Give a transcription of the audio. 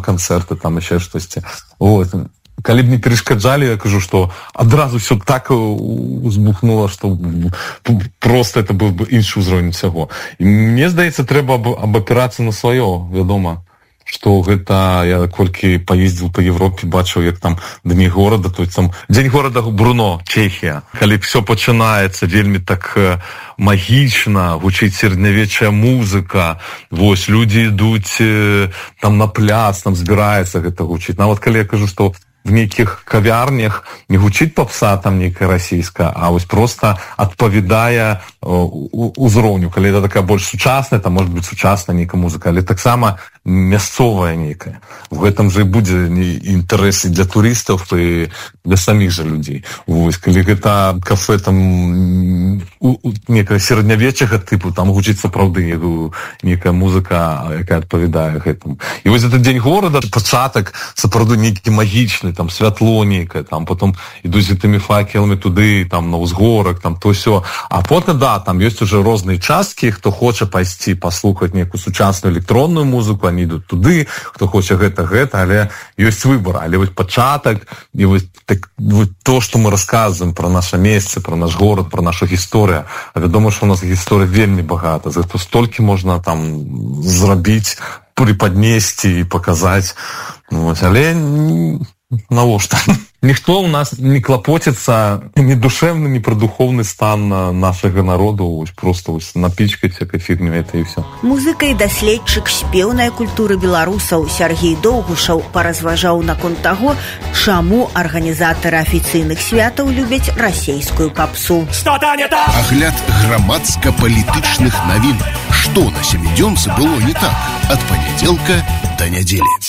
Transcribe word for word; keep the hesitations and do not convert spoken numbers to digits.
канцэрты, там яшчэ штосьці. Вот. Калі б не перашкаджалі, я кажу, што адразу ўсё так узбухнула, што проста это быў бы іншы ўзровень усяго. І мне здаецца, трэба абапірацца на сваё, вядома, што гэта, я колькі паездзіў па Европе, бачыў, як там Дні горада, то есть там Дзень горада Бруно, Чэхія. Калі ўсё пачынаецца вельмі так магічна, гучыць сярэднявечная музыка, вось, людзі ідуць там на пляц, там збіраецца гэта гучыць. Нават калі я кажу, што в нейкіх кавярнях не гучыць попса там нейкая расійская, а вось проста адпавядае узроўню. Калі это такая больш сучасная, там может быть сучасная нейкая музыка, але таксама мясцовая нейкая. В гэтым жа і будзе інтарэс і для турыстаў, і для саміх жа людзей. Вось, калі гэта кафе там нейкая сярэднявечнага тыпу, там гучыць сапраўды нейкая музыка, якая адпавядае гэтаму. І вось этот Дзень горада, пачатак сапраўды нейкі магічны, там святло нейкае, там потом ідуць з гэтымі факеламі туды, там на ўзгорак, там то сё. А потым, да, там ёсць уже розныя часткі, хто хоча пайсці паслухаць нейкую сучасную электронную музыку, они ідуць туды, хто хоча гэта, гэта, але ёсць выбор. Але вось пачатак, і вось, так, вось то, што мы расказваем пра наша месца, пра наш горад, пра нашу гісторыю. А вядома, што у нас гісторыя вельмі багата, за гэта столькі можна там зрабіць, прыпаднесці і паказаць. Вось, але навошта? Ніхто у нас не клапоціцца ні душевны, ні пра духовны стан нашага народу, ось просто ось напічкаць всякай фірме, это і все. Музыка і даследчык спеўнай культуры беларусаў Сяргей Доўгушаў паразважаў наконт таго, чаму арганізатары афіцыйных святаў любяць расейскую папсу. Агляд грамадска-палітычных навін. Што на сямідзёнцы было не так ад панядзелка да нядзелі.